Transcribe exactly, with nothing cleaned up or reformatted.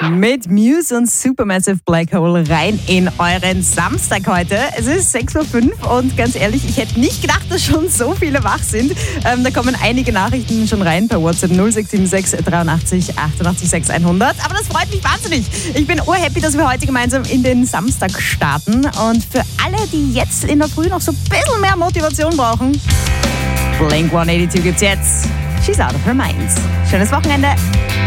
Mit Muse und Supermassive Black Hole rein in euren Samstag heute. Es ist sechs Uhr fünf und ganz ehrlich, ich hätte nicht gedacht, dass schon so viele wach sind. Ähm, da kommen einige Nachrichten schon rein per WhatsApp null sechs sieben sechs dreiundachtzig achtundachtzig sechs hundert. Aber das freut mich wahnsinnig. Ich bin urhappy, dass wir heute gemeinsam in den Samstag starten. Und für alle, die jetzt in der Früh noch so ein bisschen mehr Motivation brauchen, Blink hundertzweiundachtzig gibt's jetzt. She's out of her mind. Schönes Wochenende.